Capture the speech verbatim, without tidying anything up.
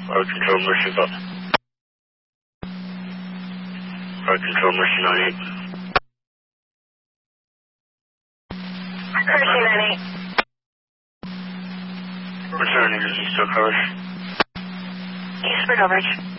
Flight control, Mercy up. Flight control, Mercy nine eight. Mercy nine eight. Returning to East coverage. Eastern coverage.